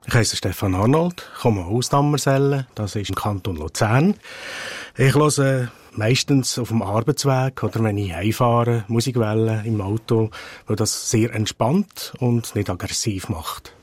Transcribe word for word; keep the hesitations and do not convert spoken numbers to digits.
Ich heiße Stefan Arnold, komme aus Dammersellen, das ist im Kanton Luzern. Ich höre meistens auf dem Arbeitsweg oder wenn ich heimfahre, Musik wählen im Auto, weil das sehr entspannt und nicht aggressiv macht.